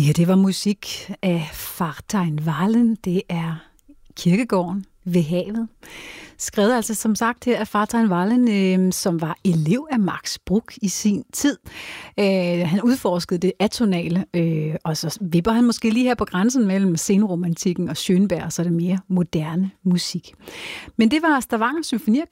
Det her, det var musik af Vater in Wallen. Det er kirkegården ved havet. Skrevet altså som sagt her af Vater in Wallen, som var elev af Max Bruch i sin tid. Han udforskede det atonale, og så vipper han måske lige her på grænsen mellem senromantikken og Schönberg, så er det mere moderne musik. Men det var Stavanger Symfoniorkester